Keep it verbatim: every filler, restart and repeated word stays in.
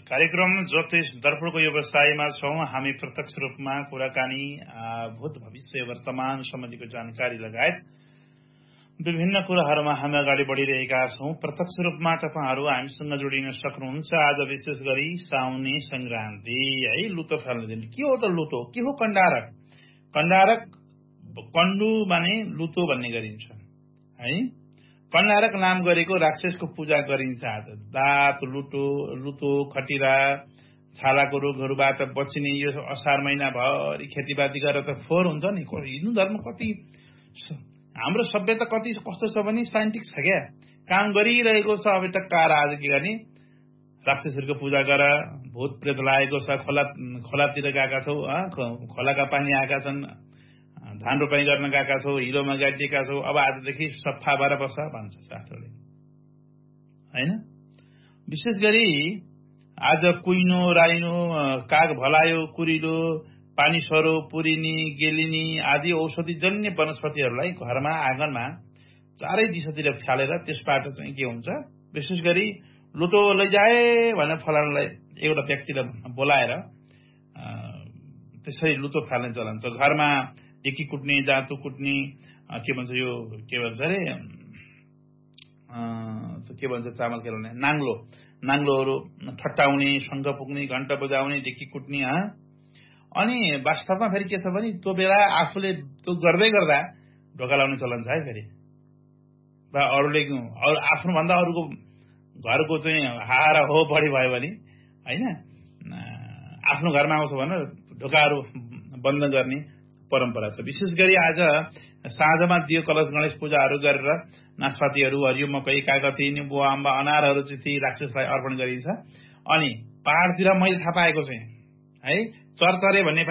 कार्यक्रम ज्योतिष दर्पणको व्यवसायमा छौं। हामी प्रत्यक्ष रूपमा कुराकानी भूत भविष्य वर्तमान सम्बन्धीको जानकारी लगायत विभिन्न कुराहरूमा हामी अगाडि बढ़िरहेका छौं। प्रत्यक्ष रूपमा तपाईहरू हामीसँग जोडिन सक्नुहुन्छ। आज विशेष गरी साउने संक्रान्ति है, लुतो फाल्ने दिन। के हो त लुतो? के हो कण्डारक? कण्डारक कण्डु माने लुतो भन्ने गरिन्छ है। कण्डारक नाम गरेको राक्षसको पूजा गरिन्छ। आज दात, लुटो, लुतो, खटिरा, छालाको रोगहरूबाट बचिने यो असार महिनाभरि खेतीपाती गरेर त फोहोर हुन्छ नि। हिन्दू धर्म कति, हाम्रो सभ्यता कति कस्तो छ भने साइन्टिक छ क्या। काम गरिरहेको छ। अब त कार आज के गर्ने, राक्षसहरूको पूजा गर, भूत प्रेत लागेको छ, खोला खोलातिर गएका छौ, खोलाका पानी आएका छन्, धान रोपाई गर्न गएका छौ, हिलोमा गाडिएका छौ, अब आजदेखि सफा भएर बस भन्छ शास्त्रले हैन। विशेष गरी आज कुइनो, राइनो, काग भलायो, कुरिलो, पानी सरो, पुरिनी, गेलिनी आदि औषधिजन्य वनस्पतिहरूलाई घरमा आँगनमा चारै दिशातिर फ्यालेर त्यसबाट चाहिँ के हुन्छ, विशेष गरी लुटो लैजाए भनेर फलानलाई एउटा व्यक्तिलाई बोलाएर त्यसरी लुटो फाल्ने चलन छ। घरमा ढिकी कुट्ने, जाँतो कुट्ने, के भन्छ यो के भन्छ अरे के भन्छ चामल खेलाउने नाङ्लो, नाङ्लोहरू ठट्टाउने, शङ्ख पुग्ने, घण्टा बजाउने, ढिकी कुट्ने। अनि वास्तवमा फेरि के छ भने त्यो बेला आफूले त्यो गर्दै गर्दा ढोका लाउने चलन छ है फेरि। वा अरूले आफ्नोभन्दा अरूको घरको चाहिँ हारा हो बढी भयो भने होइन, आफ्नो घरमा आउँछ भने ढोकाहरू बन्द गर्ने परम्परा छ। विशेष गरी आज साँझमा दियो कलश गणेश पूजाहरू गरेर नाशपातीहरू, हरियो मकै, कागती, निम्बु, अम्बा, अनारहरू चाहिँ ती राक्षसलाई अर्पण गरिन्छ। अनि पहाडतिर मैले थाहा पाएको चाहिँ है, चरचरे भन्ने